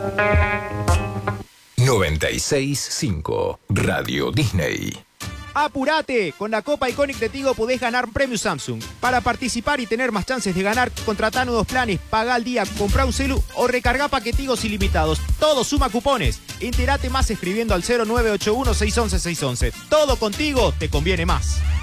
96.5 Radio Disney. ¡Apurate! Con la Copa Iconic de Tigo podés ganar premio Samsung. Para participar y tener más chances de ganar, contratá nuevos planes, pagá al día, comprá un celu o recargá paquetigos ilimitados. Todo suma cupones. Entérate más escribiendo al 0981 611 611. Todo contigo te conviene más.